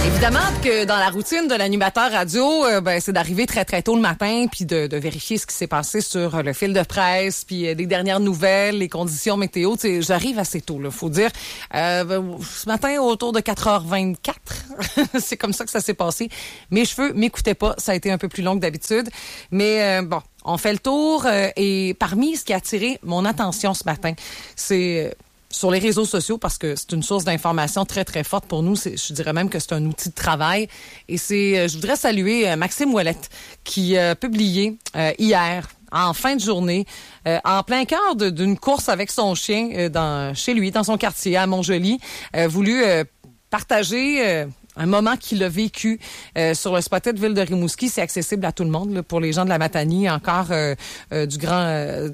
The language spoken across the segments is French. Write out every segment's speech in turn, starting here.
Évidemment que dans la routine de l'animateur radio, c'est d'arriver très très tôt le matin puis de vérifier ce qui s'est passé sur le fil de presse puis les dernières nouvelles, les conditions météo. T'sais, j'arrive assez tôt, là, faut dire. Ce matin, autour de 4h24, c'est comme ça que ça s'est passé. Mes cheveux m'écoutaient pas, ça a été un peu plus long que d'habitude. Mais on fait le tour et parmi ce qui a attiré mon attention ce matin, c'est... sur les réseaux sociaux, parce que c'est une source d'information très, très forte pour nous. Je dirais même que c'est un outil de travail. Et je voudrais saluer Maxime Ouellette, qui a publié hier, en fin de journée, en plein cœur d'une course avec son chien chez lui, dans son quartier, à Montjoly, voulu partager... un moment qu'il a vécu sur le spotted Ville de Rimouski. C'est accessible à tout le monde. Là, pour les gens de la Matanie, encore du Grand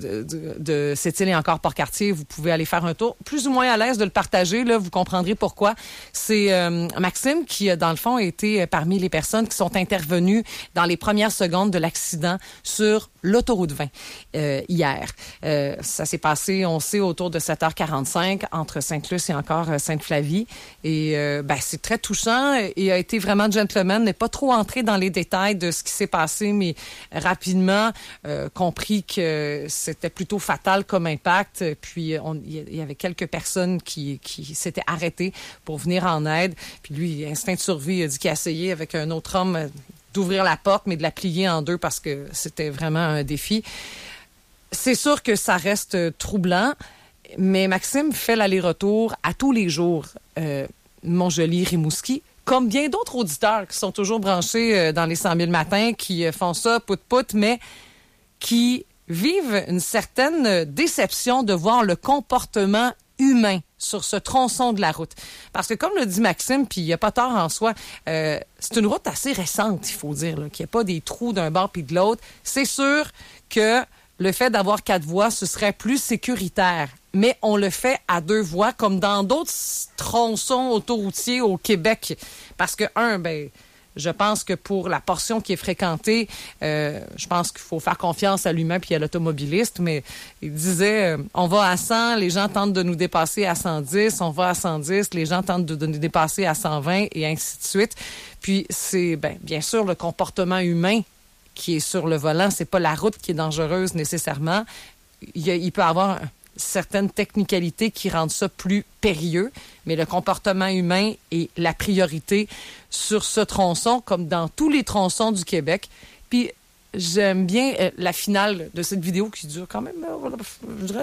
de Sept-Îles et encore Port-Cartier, vous pouvez aller faire un tour. Plus ou moins à l'aise de le partager. Là, vous comprendrez pourquoi. C'est Maxime qui, dans le fond, a été parmi les personnes qui sont intervenues dans les premières secondes de l'accident sur l'autoroute 20 hier. Ça s'est passé, on sait, autour de 7h45 entre Sainte-Luce et encore Sainte-Flavie. Et c'est très touchant. Il a été vraiment gentleman, n'est pas trop entré dans les détails de ce qui s'est passé, mais rapidement compris que c'était plutôt fatal comme impact. Puis il y avait quelques personnes qui s'étaient arrêtées pour venir en aide. Puis lui, instinct de survie, il a dit qu'il a essayé avec un autre homme d'ouvrir la porte, mais de la plier en deux parce que c'était vraiment un défi. C'est sûr que ça reste troublant, mais Maxime fait l'aller-retour à tous les jours. Montjoly, Rimouski, comme bien d'autres auditeurs qui sont toujours branchés dans les 100 000 matins, qui font ça pout-pout, mais qui vivent une certaine déception de voir le comportement humain sur ce tronçon de la route. Parce que comme le dit Maxime, puis il n'y a pas tort en soi, c'est une route assez récente, il faut dire, là, qu'il n'y a pas des trous d'un bord puis de l'autre. C'est sûr que le fait d'avoir 4 voies, ce serait plus sécuritaire. Mais on le fait à 2 voies, comme dans d'autres tronçons autoroutiers au Québec. Parce que, je pense que pour la portion qui est fréquentée, je pense qu'il faut faire confiance à l'humain puis à l'automobiliste. Mais il disait, on va à 100, les gens tentent de nous dépasser à 110. On va à 110, les gens tentent de nous dépasser à 120 et ainsi de suite. Puis c'est, bien sûr, le comportement humain qui est sur le volant. C'est pas la route qui est dangereuse nécessairement. Il peut y avoir certaines technicalités qui rendent ça plus périlleux, mais le comportement humain est la priorité sur ce tronçon, comme dans tous les tronçons du Québec. Puis j'aime bien la finale de cette vidéo qui dure quand même, je dirais,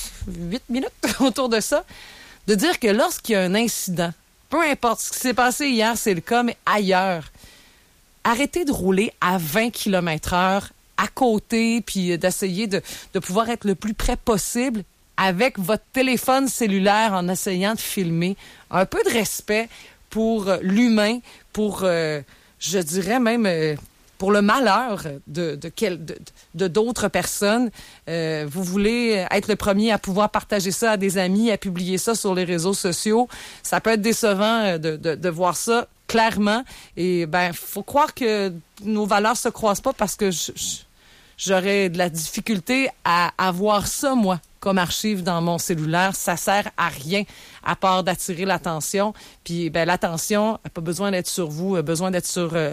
8 minutes autour de ça, de dire que lorsqu'il y a un incident, peu importe ce qui s'est passé hier, c'est le cas, mais ailleurs, arrêtez de rouler à 20 km/h à côté, puis d'essayer de pouvoir être le plus près possible avec votre téléphone cellulaire en essayant de filmer. Un peu de respect pour l'humain, pour, je dirais même, pour le malheur de d'autres personnes. Vous voulez être le premier à pouvoir partager ça à des amis, à publier ça sur les réseaux sociaux. Ça peut être décevant de voir ça, clairement. Et faut croire que nos valeurs se croisent pas parce que j'aurais de la difficulté à avoir ça, moi, comme archive dans mon cellulaire. Ça sert à rien à part d'attirer l'attention. Puis l'attention n'a pas besoin d'être sur vous, a besoin d'être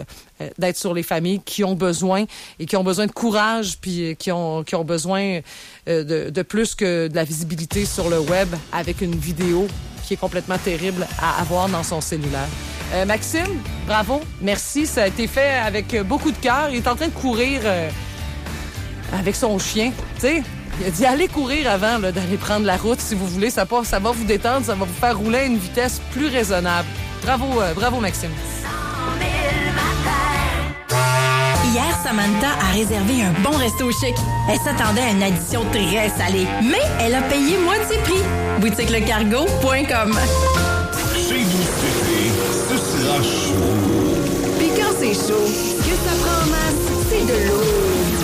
sur les familles qui ont besoin et qui ont besoin de courage, puis qui ont besoin de plus que de la visibilité sur le web avec une vidéo qui est complètement terrible à avoir dans son cellulaire. Maxime, bravo, merci. Ça a été fait avec beaucoup de cœur. Il est en train de courir avec son chien, tu sais. Il a dit allez courir avant d'aller prendre la route si vous voulez. Ça va vous détendre, ça va vous faire rouler à une vitesse plus raisonnable. Bravo Maxime. Hier, Samantha a réservé un bon resto chic. Elle s'attendait à une addition très salée, mais elle a payé moitié prix. BoutiqueLeCargo.com. Chez nous, ce sera chaud. Puis quand c'est chaud, ce que ça prend en masse, c'est de l'eau.